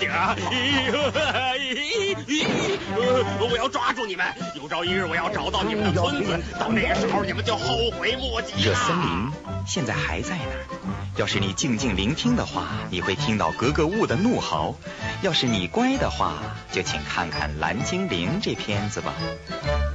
啊！我要抓住你们，有朝一日我要找到你们的村子，到那个时候你们就后悔莫及了。 这森林现在还在那儿，要是你静静聆听的话，你会听到格格巫的怒嚎；要是你乖的话，就请看看《蓝精灵》这片子吧。